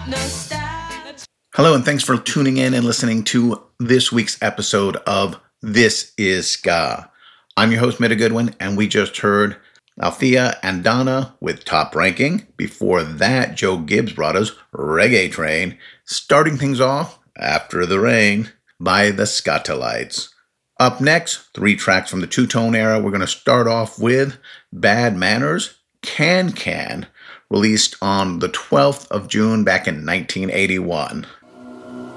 Hello, and thanks for tuning in and listening to this week's episode of This Is Ska. I'm your host, Mitta Goodwin, and we just heard Althea and Donna with Top Ranking. Before that, Joe Gibbs brought us Reggae Train, starting things off, After the Rain, by the Skatalites. Up next, 3 tracks from the two-tone era. We're going to start off with Bad Manners, Can Can, released on the 12th of June back in 1981.